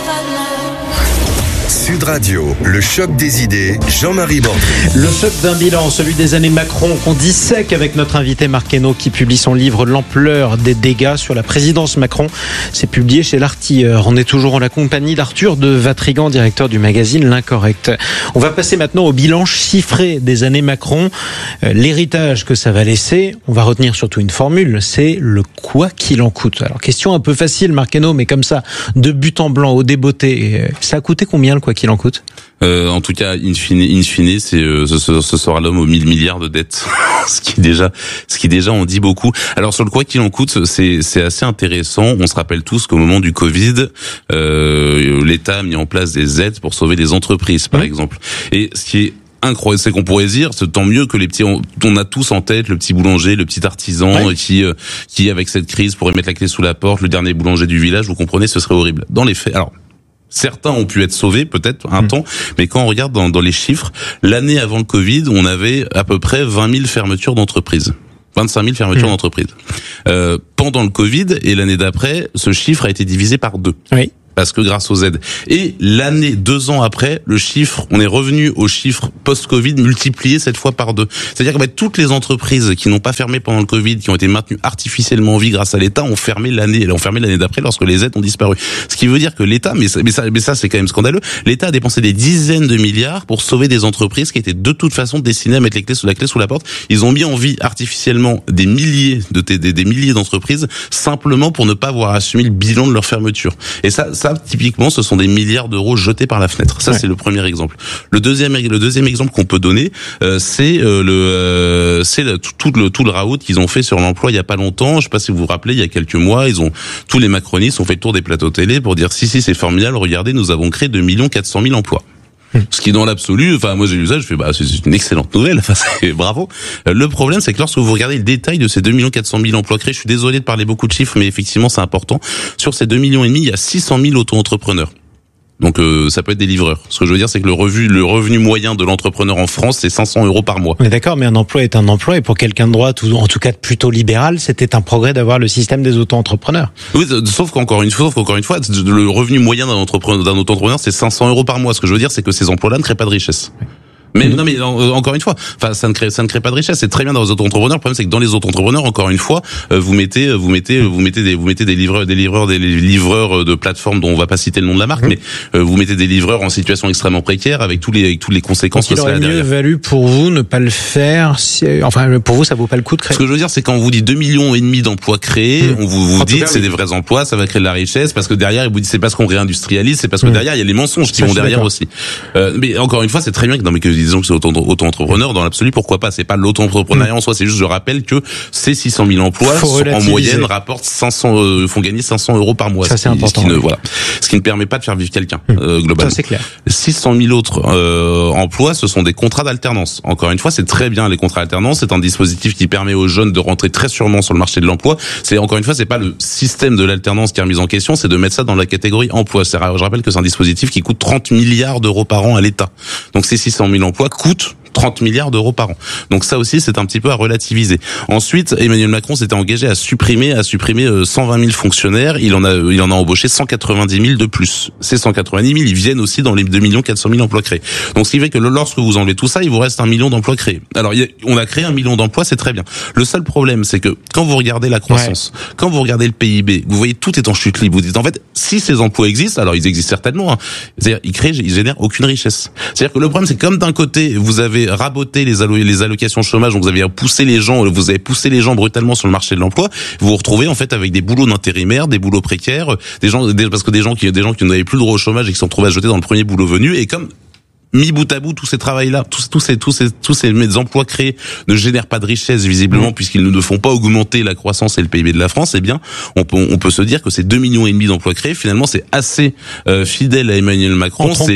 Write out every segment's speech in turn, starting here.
Sud Radio, le choc des idées, Jean-Marie Bordry. Le choc d'un bilan, celui des années Macron, qu'on dissèque avec notre invité Marc Hainaut qui publie son livre L'ampleur des dégâts sur la présidence Macron. C'est publié chez l'Artilleur. On est toujours en la compagnie d'Arthur de Vatrigan, directeur du magazine L'Incorrect. On va passer maintenant au bilan chiffré des années Macron. L'héritage que ça va laisser, on va retenir surtout une formule, c'est le quoi qu'il en coûte. Alors question un peu facile Marc Hainaut, mais comme ça, de but en blanc au débotté, ça a coûté combien le quoi qu'il en coûte? En tout cas, in fine, ce sera l'homme aux 1000 milliards de dettes. ce qui déjà en dit beaucoup. Alors sur le quoi qu'il en coûte, c'est assez intéressant. On se rappelle tous qu'au moment du Covid, l'État a mis en place des aides pour sauver les entreprises, par exemple. Et ce qui est incroyable, c'est qu'on pourrait dire, c'est tant mieux que les petits, on a tous en tête le petit boulanger, le petit artisan qui avec cette crise pourrait mettre la clé sous la porte, le dernier boulanger du village, vous comprenez, ce serait horrible. Dans les faits, alors, certains ont pu être sauvés, peut-être, un temps, mais quand on regarde dans les chiffres, l'année avant le Covid, on avait à peu près 20 000 fermetures d'entreprises. 25 000 fermetures d'entreprises. Pendant le Covid et l'année d'après, ce chiffre a été divisé par 2. Oui. Parce que grâce aux aides. Et l'année, 2 ans après, le chiffre, on est revenu au chiffre post-Covid multiplié cette fois par 2. C'est-à-dire que toutes les entreprises qui n'ont pas fermé pendant le Covid, qui ont été maintenues artificiellement en vie grâce à l'État, ont fermé l'année d'après lorsque les aides ont disparu. Ce qui veut dire que l'État, mais ça c'est quand même scandaleux, l'État a dépensé des dizaines de milliards pour sauver des entreprises qui étaient de toute façon destinées à mettre la clé sous la porte. Ils ont mis en vie artificiellement des milliers d'entreprises simplement pour ne pas avoir assumé le bilan de leur fermeture. Et ça, typiquement, ce sont des milliards d'euros jetés par la fenêtre. Ça, c'est le premier exemple. Le deuxième exemple qu'on peut donner, c'est tout le raout qu'ils ont fait sur l'emploi il y a pas longtemps. Je sais pas si vous vous rappelez, il y a quelques mois, tous les macronistes ont fait le tour des plateaux télé pour dire si c'est formidable, regardez, nous avons créé 2 400 000 emplois. Ce qui dans l'absolu, moi j'ai lu ça, je fais c'est une excellente nouvelle, bravo. Le problème c'est que lorsque vous regardez le détail de ces 2 400 000 emplois créés, je suis désolé de parler beaucoup de chiffres, mais effectivement c'est important. Sur ces 2,5 millions, il y a 600 000 auto-entrepreneurs. Donc ça peut être des livreurs. Ce que je veux dire, c'est que le revenu moyen de l'entrepreneur en France, c'est 500 € par mois. Mais d'accord, mais un emploi est un emploi, et pour quelqu'un de droite, ou en tout cas plutôt libéral, c'était un progrès d'avoir le système des auto-entrepreneurs. Oui, sauf qu'encore une fois, le revenu moyen d'un auto-entrepreneur, c'est 500 € par mois. Ce que je veux dire, c'est que ces emplois-là ne créent pas de richesse. Mais non, mais encore une fois, ça ne crée pas de richesse. C'est très bien dans les auto-entrepreneurs. Le problème, c'est que dans les auto-entrepreneurs, encore une fois, vous mettez des livreurs de plateformes dont on va pas citer le nom de la marque, mais vous mettez des livreurs en situation extrêmement précaire avec toutes les conséquences que ça a derrière. Il aurait mieux valu pour vous ne pas le faire. Pour vous, ça vaut pas le coup de créer. Ce que je veux dire, c'est quand on vous dit 2,5 millions d'emplois créés, on vous dit c'est des vrais emplois, ça va créer de la richesse, parce que derrière, vous dit c'est parce qu'on réindustrialise, c'est parce que derrière il y a les mensonges qui vont derrière aussi. Mais encore une fois, c'est très bien que disons que c'est auto-entrepreneur, dans l'absolu, pourquoi pas? C'est pas l'auto-entrepreneuriat en soi, c'est juste, je rappelle que ces 600 000 emplois, en moyenne, rapportent font gagner 500 € par mois. Ça, c'est important. Ce qui ne permet pas de faire vivre quelqu'un, globalement. Ça, c'est clair. 600 000 autres, emplois, ce sont des contrats d'alternance. Encore une fois, c'est très bien, les contrats d'alternance. C'est un dispositif qui permet aux jeunes de rentrer très sûrement sur le marché de l'emploi. Encore une fois, c'est pas le système de l'alternance qui est remis en question, c'est de mettre ça dans la catégorie emploi. Je rappelle que c'est un dispositif qui coûte 30 milliards d'euros par an à l'État. Donc, ces 600 000 emplois coûtent 30 milliards d'euros par an. Donc ça aussi, c'est un petit peu à relativiser. Ensuite, Emmanuel Macron s'était engagé à supprimer 120 000 fonctionnaires. Il en a embauché 190 000 de plus. Ces 190 000, ils viennent aussi dans les 2 400 000 emplois créés. Donc ce qui fait que lorsque vous enlevez tout ça, il vous reste 1 million d'emplois créés. Alors, on a créé 1 million d'emplois, c'est très bien. Le seul problème, c'est que quand vous regardez la croissance, quand vous regardez le PIB, vous voyez tout est en chute libre. Vous dites, en fait, si ces emplois existent, alors ils existent certainement, c'est-à-dire, ils génèrent aucune richesse. C'est-à-dire que le problème, c'est que comme d'un côté, vous avez raboté les allocations chômage, donc vous avez poussé les gens brutalement sur le marché de l'emploi, vous vous retrouvez en fait avec des boulots d'intérimaires, des boulots précaires, parce que des gens qui n'avaient plus le droit au chômage et qui se sont retrouvés à jeter dans le premier boulot venu, et comme mis bout à bout, tous ces travails-là, tous ces emplois créés ne génèrent pas de richesse visiblement, puisqu'ils ne font pas augmenter la croissance et le PIB de la France. Eh bien, on peut se dire que ces 2,5 millions d'emplois créés, finalement, c'est assez fidèle à Emmanuel Macron. C'est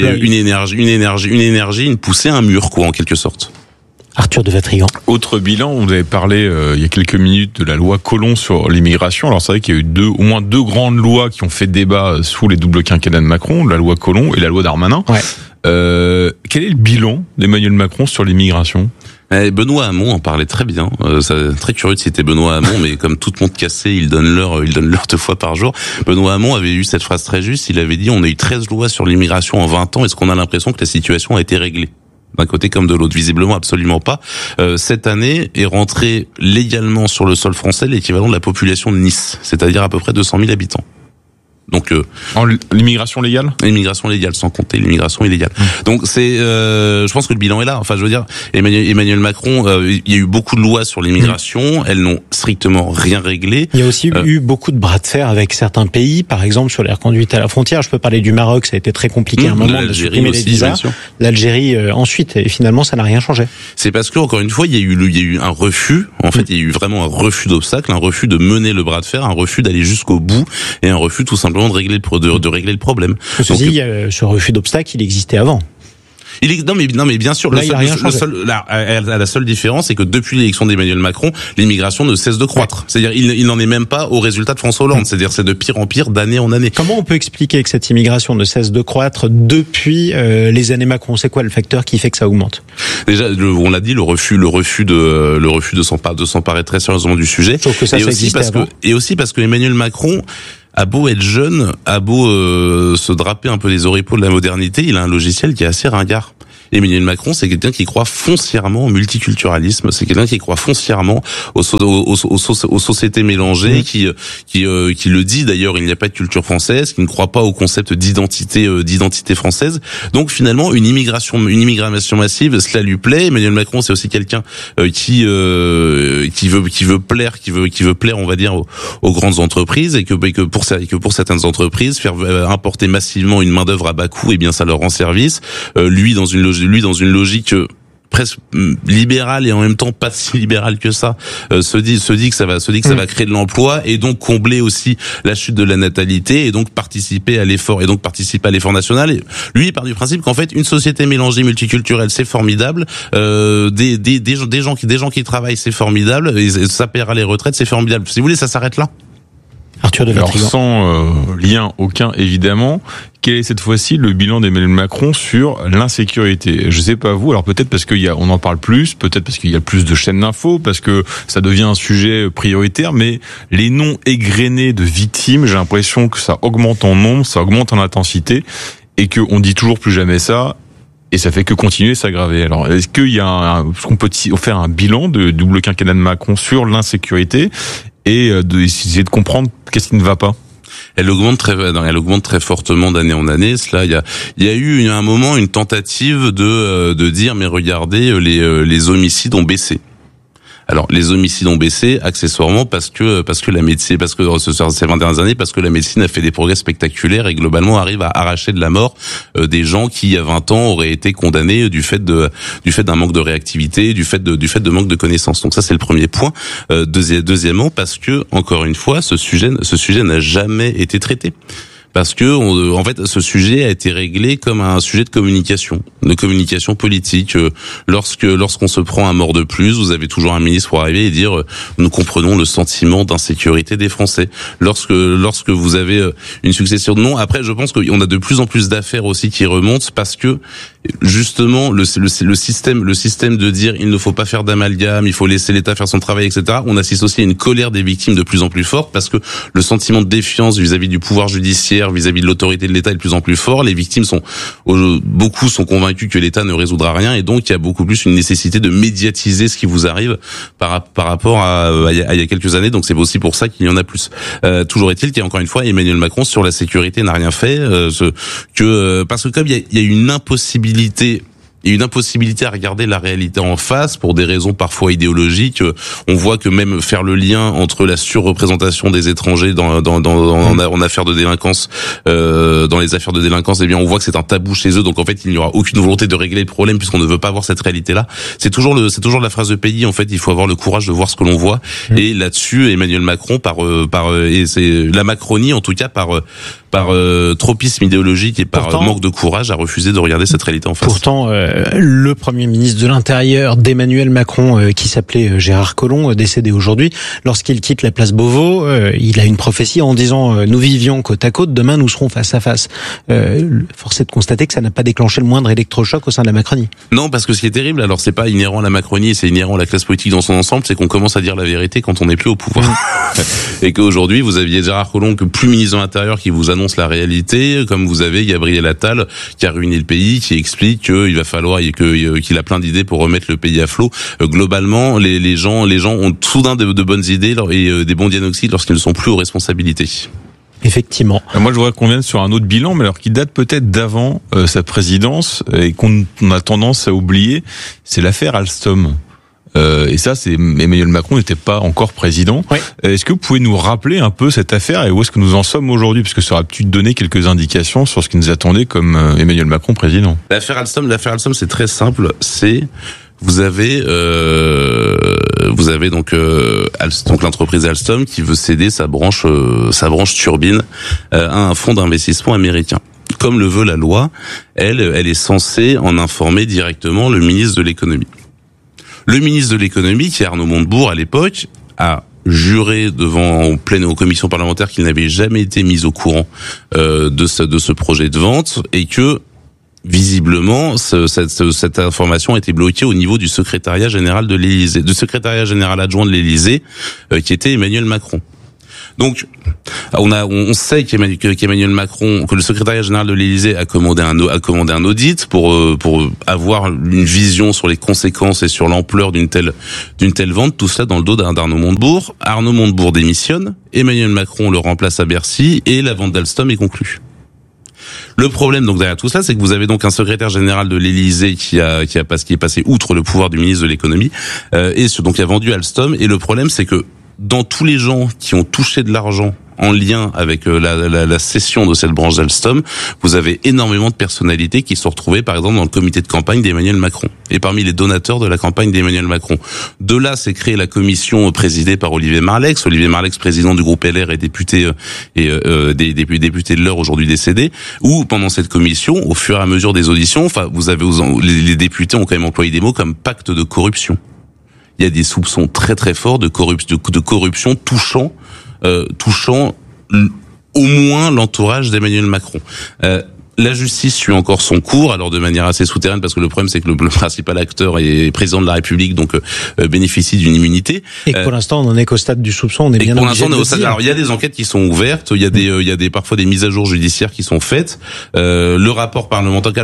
une poussée à un mur, quoi, en quelque sorte. Arthur de Vatrigan. Autre bilan, on avait parlé il y a quelques minutes de la loi Collomb sur l'immigration. Alors c'est vrai qu'il y a eu au moins deux grandes lois qui ont fait débat sous les doubles quinquennats de Macron, la loi Collomb et la loi Darmanin. Ouais. Quel est le bilan d'Emmanuel Macron sur l'immigration ? Benoît Hamon en parlait très bien. Très curieux de citer Benoît Hamon, mais comme tout monde cassé, il donne l'heure 2 fois par jour. Benoît Hamon avait eu cette phrase très juste. Il avait dit: on a eu 13 lois sur l'immigration en 20 ans. Est-ce qu'on a l'impression que la situation a été réglée? D'un côté comme de l'autre, visiblement absolument pas. Cette année est rentré légalement sur le sol français l'équivalent de la population de Nice, c'est-à-dire à peu près 200 000 habitants. Donc l'immigration légale, sans compter l'immigration illégale. Donc c'est, je pense que le bilan est là. Enfin, je veux dire, Emmanuel Macron, il y a eu beaucoup de lois sur l'immigration, elles n'ont strictement rien réglé. Il y a aussi eu beaucoup de bras de fer avec certains pays, par exemple sur les reconduites à la frontière. Je peux parler du Maroc, ça a été très compliqué à un moment de supprimer les visas. L'Algérie ensuite, et finalement ça n'a rien changé. C'est parce que encore une fois, il y a eu un refus. En fait, il y a eu vraiment un refus d'obstacle, un refus de mener le bras de fer, un refus d'aller jusqu'au bout, et un refus tout simplement de régler le problème. Ceci, ce refus d'obstacle, il existait avant. Non mais bien sûr, la seule différence, c'est que depuis l'élection d'Emmanuel Macron, l'immigration ne cesse de croître. C'est-à-dire, il n'en est même pas au résultat de François Hollande. C'est-à-dire, c'est de pire en pire, d'année en année. Comment on peut expliquer que cette immigration ne cesse de croître depuis les années Macron? C'est quoi le facteur qui fait que ça augmente? Déjà, on l'a dit, le refus de s'emparer très sérieusement du sujet. Sauf que ça existait avant. Et aussi parce que Emmanuel Macron a beau être jeune, a beau se draper un peu les oripeaux de la modernité, il a un logiciel qui est assez ringard. Emmanuel Macron, c'est quelqu'un qui croit foncièrement au multiculturalisme, c'est quelqu'un qui croit foncièrement aux sociétés mélangées, qui le dit d'ailleurs, il n'y a pas de culture française, qui ne croit pas au concept d'identité française. Donc finalement, une immigration massive, cela lui plaît. Emmanuel Macron, c'est aussi quelqu'un qui veut plaire, on va dire, aux grandes entreprises, et que pour certaines entreprises, faire importer massivement une main-d'œuvre à bas coût, eh bien ça leur rend service. Lui dans une logique presque libérale et en même temps pas si libérale que ça, se dit que ça va créer de l'emploi et donc combler aussi la chute de la natalité et donc participer à l'effort national. Et lui, il part du principe qu'en fait une société mélangée multiculturelle, c'est formidable, des gens qui travaillent, c'est formidable, et ça paiera les retraites, c'est formidable. Si vous voulez, ça s'arrête là. Arthur de Vatrigan. Alors sans lien aucun évidemment, quel est cette fois-ci le bilan d'Emmanuel Macron sur l'insécurité? Je sais pas vous, alors peut-être parce on en parle plus, peut-être parce qu'il y a plus de chaînes d'infos, parce que ça devient un sujet prioritaire, mais les noms égrenés de victimes, j'ai l'impression que ça augmente en nombre, ça augmente en intensité, et qu'on dit toujours plus jamais ça. Et ça fait que continuer, s'aggraver. Alors, est-ce qu'il y a on peut faire un bilan de double quinquennat de Macron sur l'insécurité et essayer de comprendre qu'est-ce qui ne va pas? Elle augmente très fortement d'année en année. Il y a eu à un moment une tentative de dire mais regardez, les homicides ont baissé. Alors, les homicides ont baissé accessoirement parce que la médecine, ces 20 dernières années, parce que la médecine a fait des progrès spectaculaires et globalement arrive à arracher de la mort des gens qui, il y a 20 ans, auraient été condamnés du fait d'un manque de réactivité, du fait de manque de connaissances. Donc ça, c'est le premier point. Deuxièmement, parce que, encore une fois, ce sujet n'a jamais été traité. Parce que en fait, ce sujet a été réglé comme un sujet de communication politique. Lorsqu'on se prend un mort de plus, vous avez toujours un ministre pour arriver et dire nous comprenons le sentiment d'insécurité des Français. Lorsque vous avez une succession de noms, après je pense qu'on a de plus en plus d'affaires aussi qui remontent parce que justement le système de dire il ne faut pas faire d'amalgame, il faut laisser l'État faire son travail, etc. On assiste aussi à une colère des victimes de plus en plus forte parce que le sentiment de défiance vis-à-vis du pouvoir judiciaire, vis-à-vis de l'autorité de l'État est de plus en plus fort. Les victimes beaucoup sont convaincus que l'État ne résoudra rien et donc il y a beaucoup plus une nécessité de médiatiser ce qui vous arrive par rapport à il y a quelques années. Donc c'est aussi pour ça qu'il y en a plus. Toujours est-il qu'il y a encore une fois Emmanuel Macron sur la sécurité n'a rien fait, parce que comme il y a une impossibilité à regarder la réalité en face pour des raisons parfois idéologiques. On voit que même faire le lien entre la surreprésentation des étrangers en affaires de délinquance, dans les affaires de délinquance, eh bien on voit que c'est un tabou chez eux. Donc en fait, il n'y aura aucune volonté de régler le problème puisqu'on ne veut pas voir cette réalité-là. C'est toujours la phrase de pays. En fait, il faut avoir le courage de voir ce que l'on voit. Et là-dessus, Emmanuel Macron et c'est la Macronie en tout cas par tropisme idéologique et par manque de courage a refusé de regarder cette réalité en face. Pourtant, le Premier ministre de l'Intérieur d'Emmanuel Macron, qui s'appelait Gérard Collomb, décédé aujourd'hui. Lorsqu'il quitte la place Beauvau, il a une prophétie en disant « Nous vivions côte à côte, demain nous serons face à face ». Force est de constater que ça n'a pas déclenché le moindre électrochoc au sein de la Macronie. Non, parce que ce qui est terrible, alors c'est pas inhérent à la Macronie, c'est inhérent à la classe politique dans son ensemble, c'est qu'on commence à dire la vérité quand on n'est plus au pouvoir. Et qu'aujourd'hui, vous aviez Gérard Collomb, que plus ministre de l'Intérieur, qui vous annonce la réalité, comme vous avez Gabriel Attal, qui a ruiné le pays, qui explique qu'il va falloir, qu'il a plein d'idées pour remettre le pays à flot. Globalement, les gens ont soudain de bonnes idées et des bons diagnostics lorsqu'ils ne sont plus aux responsabilités. Effectivement. Moi, je voudrais qu'on vienne sur un autre bilan, mais alors qui date peut-être d'avant sa présidence et qu'on a tendance à oublier, c'est l'affaire Alstom. Et ça, c'est Emmanuel Macron n'était pas encore président. Oui. Est-ce que vous pouvez nous rappeler un peu cette affaire et où est-ce que nous en sommes aujourd'hui? Parce que ça aurait pu donner quelques indications sur ce qui nous attendait comme Emmanuel Macron président. L'affaire Alstom, c'est très simple. Vous avez donc l'entreprise Alstom qui veut céder sa branche turbine à un fonds d'investissement américain. Comme le veut la loi, elle est censée en informer directement le ministre de l'économie. Le ministre de l'économie, qui est Arnaud Montebourg à l'époque, a juré aux commissions parlementaires qu'il n'avait jamais été mis au courant de ce projet de vente et que visiblement cette information a été bloquée au niveau du secrétariat général de l'Élysée, du secrétariat général adjoint de l'Élysée, qui était Emmanuel Macron. Donc, on sait qu'Emmanuel Macron, que le secrétariat général de l'Élysée a commandé un audit pour avoir une vision sur les conséquences et sur l'ampleur d'une telle vente. Tout cela dans le dos d'Arnaud Montebourg. Arnaud Montebourg démissionne, Emmanuel Macron le remplace à Bercy et la vente d'Alstom est conclue. Le problème donc derrière tout ça, c'est que vous avez donc un secrétaire général de l'Élysée qui est passé outre le pouvoir du ministre de l'économie et donc a vendu Alstom. Et le problème, c'est que dans tous les gens qui ont touché de l'argent en lien avec la cession de cette branche d'Alstom, vous avez énormément de personnalités qui se sont retrouvées, par exemple, dans le comité de campagne d'Emmanuel Macron et parmi les donateurs de la campagne d'Emmanuel Macron. De là, s'est créée la commission présidée par Olivier Marleix. Olivier Marleix, président du groupe LR et député député de l'Eure aujourd'hui décédé. Où pendant cette commission, au fur et à mesure des auditions, les députés ont quand même employé des mots comme pacte de corruption. Il y a des soupçons très très forts de corruption touchant au moins l'entourage d'Emmanuel Macron. La justice suit encore son cours, alors de manière assez souterraine, parce que le problème c'est que le principal acteur est président de la République, donc bénéficie d'une immunité. Et que pour l'instant on en est qu'au stade du soupçon, on est bien obligé de le dire. Alors il y a des enquêtes qui sont ouvertes, il y a parfois des mises à jour judiciaires qui sont faites. Le rapport parlementaire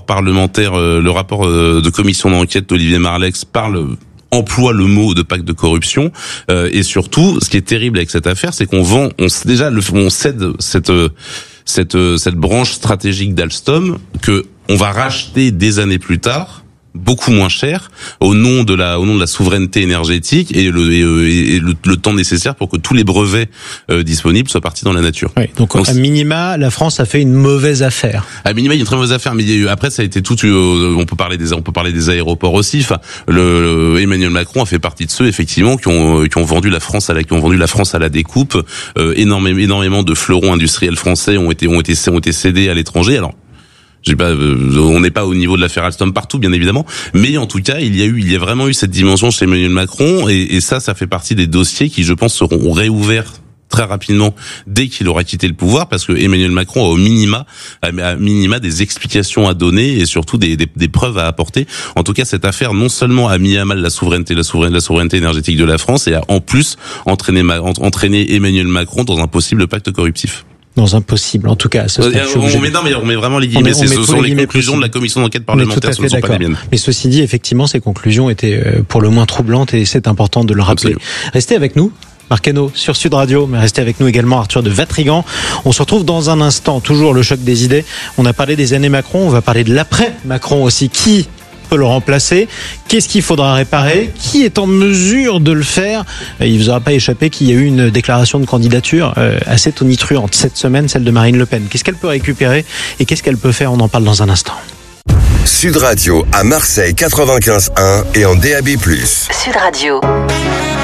de commission d'enquête d'Olivier Marleix emploie le mot de pacte de corruption et surtout, ce qui est terrible avec cette affaire, c'est qu'on cède cette branche stratégique d'Alstom que on va racheter des années plus tard, beaucoup moins cher, au nom de la souveraineté énergétique et le temps nécessaire pour que tous les brevets disponibles soient partis dans la nature. Oui, donc à minima, la France a fait une mauvaise affaire. À minima, il y a une très mauvaise affaire, mais après ça a été on peut parler des aéroports aussi. Enfin, Emmanuel Macron a fait partie de ceux effectivement qui ont vendu la France à la découpe. Énormément de fleurons industriels français ont été cédés à l'étranger. Alors, on n'est pas au niveau de l'affaire Alstom partout, bien évidemment, mais en tout cas, il y a vraiment eu cette dimension chez Emmanuel Macron, et ça fait partie des dossiers qui, je pense, seront réouverts très rapidement dès qu'il aura quitté le pouvoir, parce que Emmanuel Macron a à minima des explications à donner et surtout des preuves à apporter. En tout cas, cette affaire non seulement a mis à mal la souveraineté énergétique de la France, et a en plus entraîné Emmanuel Macron dans un possible pacte corruptif. Dans un possible, en tout cas. On met vraiment les guillemets. Ce sont les conclusions de la commission d'enquête parlementaire, ce ne sont pas les miennes. Mais ceci dit, effectivement, ces conclusions étaient pour le moins troublantes et c'est important de le rappeler. Absolument. Restez avec nous. Marc Hainaut sur Sud Radio, mais restez avec nous également Arthur de Vatrigan. On se retrouve dans un instant, toujours le choc des idées. On a parlé des années Macron, on va parler de l'après-Macron aussi. Qui peut le remplacer? Qu'est-ce qu'il faudra réparer? Qui est en mesure de le faire? Il ne vous aura pas échappé qu'il y a eu une déclaration de candidature assez tonitruante cette semaine, celle de Marine Le Pen. Qu'est-ce qu'elle peut récupérer et qu'est-ce qu'elle peut faire? On en parle dans un instant. Sud Radio à Marseille 95.1 et en DAB+. Sud Radio.